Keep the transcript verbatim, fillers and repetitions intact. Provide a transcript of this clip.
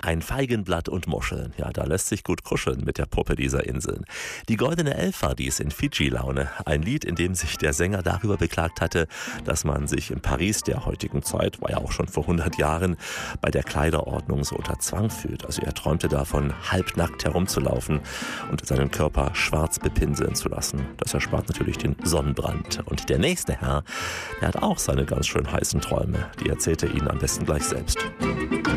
Ein Feigenblatt und Muscheln. Ja, da lässt sich gut kuscheln mit der Puppe dieser Inseln. Die Goldene Elf war dies in Fidschi-Laune. Ein Lied, in dem sich der Sänger darüber beklagt hatte, dass man sich in Paris der heutigen Zeit, war ja auch schon vor hundert Jahren, bei der Kleiderordnung so unter Zwang fühlt. Also er träumte davon, halbnackt herumzulaufen und seinen Körper schwarz bepinseln zu lassen. Das erspart natürlich den Sonnenbrand. Und der nächste Herr, der hat auch seine ganz schön heißen Träume. Die erzählt er Ihnen am besten gleich selbst.